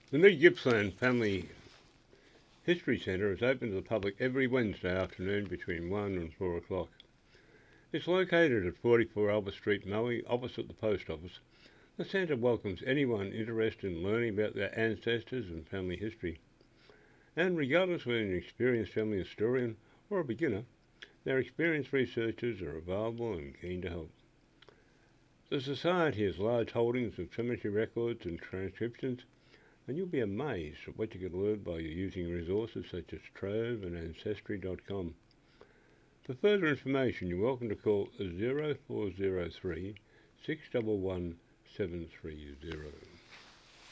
The new Gippsland Family History Centre is open to the public every Wednesday afternoon between 1 and 4 o'clock. It's located at 44 Albert Street, Maui, opposite the post office. The centre welcomes anyone interested in learning about their ancestors and family history. And regardless of whether you're an experienced family historian or a beginner, their experienced researchers are available and keen to help. The Society has large holdings of cemetery records and transcriptions, and you'll be amazed at what you can learn by using resources such as Trove and Ancestry.com. For further information, you're welcome to call 0403 611 730.